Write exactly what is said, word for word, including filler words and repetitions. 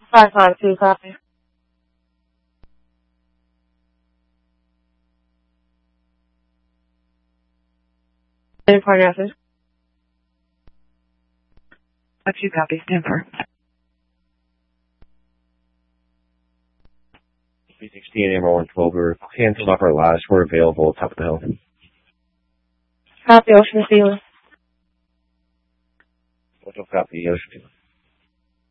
five five two, copy. Any Parnassus? five two, copy. Stand for. three sixteen, Amber one twelve, we're canceled off our last. We're available top of the hill. Copy, Ocean Feeling. What's up, copy, Ocean Feeling.